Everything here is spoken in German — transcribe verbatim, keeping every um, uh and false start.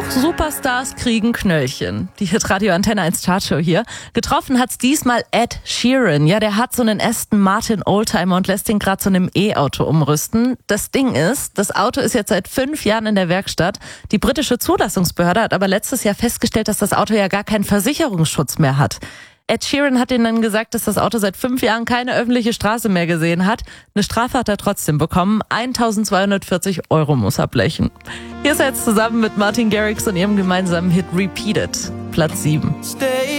Superstars kriegen Knöllchen. Die Hitradio Antenne eins Chartshow hier. Getroffen hat's diesmal Ed Sheeran. Ja, der hat so einen Aston Martin Oldtimer und lässt ihn gerade zu einem E-Auto umrüsten. Das Ding ist, das Auto ist jetzt seit fünf Jahren in der Werkstatt. Die britische Zulassungsbehörde hat aber letztes Jahr festgestellt, dass das Auto ja gar keinen Versicherungsschutz mehr hat. Ed Sheeran hat ihnen dann gesagt, dass das Auto seit fünf Jahren keine öffentliche Straße mehr gesehen hat. Eine Strafe hat er trotzdem bekommen. eintausendzweihundertvierzig Euro muss er blechen. Hier ist er jetzt zusammen mit Martin Garrix und ihrem gemeinsamen Hit Repeat It, Platz sieben.